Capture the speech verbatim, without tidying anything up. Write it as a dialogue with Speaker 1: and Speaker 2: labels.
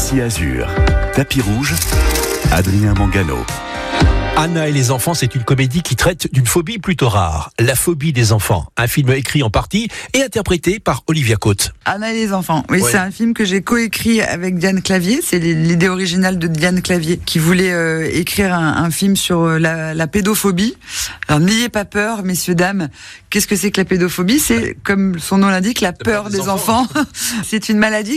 Speaker 1: Ici Azur, tapis rouge, Adrien Mangano.
Speaker 2: Anna et les enfants, c'est une comédie qui traite d'une phobie plutôt rare, la phobie des enfants. Un film écrit en partie et interprété par Olivia Cotte.
Speaker 3: Anna et les enfants, oui,
Speaker 2: Ouais.
Speaker 3: c'est un film que j'ai coécrit avec Diane Clavier. C'est l'idée originale de Diane Clavier qui voulait euh, écrire un, un film sur la, la pédophobie. Alors n'ayez pas peur, messieurs, dames. Qu'est-ce que c'est que la pédophobie ? C'est, comme son nom l'indique, la peur des, des enfants. enfants. C'est une maladie